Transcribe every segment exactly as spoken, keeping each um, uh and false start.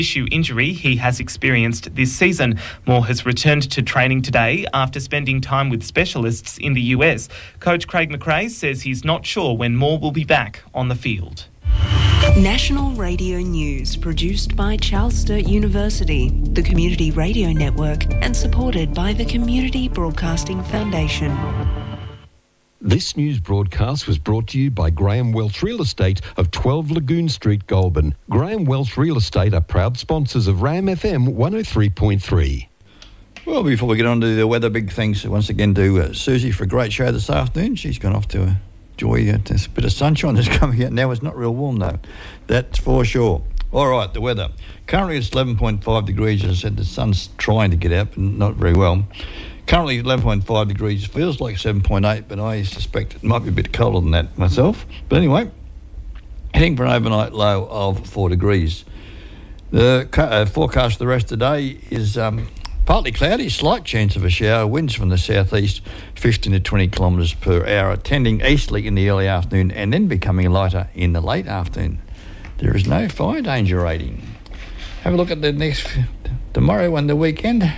issue injury he has experienced this season. Moore has returned to training today after spending time with specialists in the U S. Coach Craig McRae says he's not sure when Moore will be back on the field. National Radio News, produced by Charles Sturt University, the Community Radio Network, and supported by the Community Broadcasting Foundation. This news broadcast was brought to you by Graham Welch Real Estate of twelve Lagoon Street, Goulburn. Graham Welch Real Estate are proud sponsors of RAM F M one oh three point three. Well, before we get on to the weather, big thanks once again to uh, Susie for a great show this afternoon. She's gone off to enjoy uh, this bit of sunshine that's coming out now. It's not real warm though, that's for sure. All right, the weather. Currently it's eleven point five degrees. As I said, the sun's trying to get out, but not very well. Currently eleven point five degrees, feels like seven point eight, but I suspect it might be a bit colder than that myself. But anyway, heading for an overnight low of four degrees. The uh, forecast for the rest of the day is um, partly cloudy, slight chance of a shower, winds from the southeast, fifteen to twenty kilometres per hour, tending easterly in the early afternoon and then becoming lighter in the late afternoon. There is no fire danger rating. Have a look at the next, tomorrow and the weekend.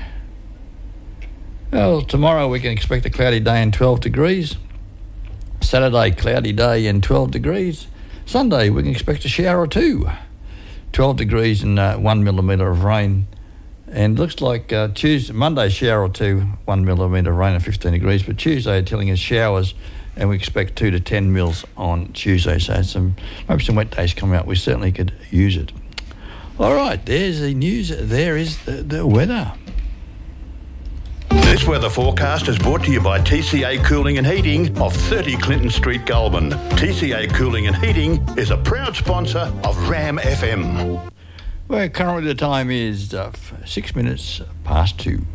Well, tomorrow we can expect a cloudy day and twelve degrees. Saturday, cloudy day and twelve degrees. Sunday, we can expect a shower or two. twelve degrees and uh, one millimetre of rain. And looks like uh, Tuesday, Monday, shower or two, one millimetre of rain and fifteen degrees. But Tuesday, telling us showers, and we expect two to ten mils on Tuesday. So some maybe some wet days coming out. We certainly could use it. All right, there's the news. There is the, the weather. This weather forecast is brought to you by T C A Cooling and Heating of thirty Clinton Street, Goulburn. T C A Cooling and Heating is a proud sponsor of RAM F M. Well, currently the time is uh, six minutes past two.